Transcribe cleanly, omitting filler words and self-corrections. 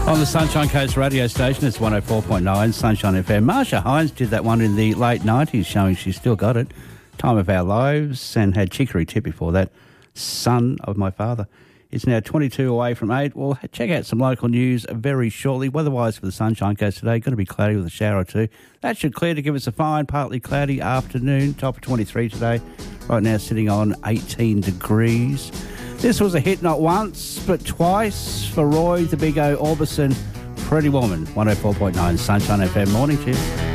On the Sunshine Coast radio station, it's 104.9 Sunshine FM. Marsha Hines did that one in the late 90s, showing she's still got it. Time of Our Lives, and had Chicory Tip before that. Son of My Father. It's now 22 away from 8. We'll check out some local news very shortly. Weather-wise for the Sunshine Coast today, going to be cloudy with a shower or two. That should clear to give us a fine, partly cloudy afternoon. Top of 23 today. Right now sitting on 18 degrees. This was a hit not once, but twice for Roy the Big O Orbison. Pretty Woman, 104.9 Sunshine FM. Morning to you.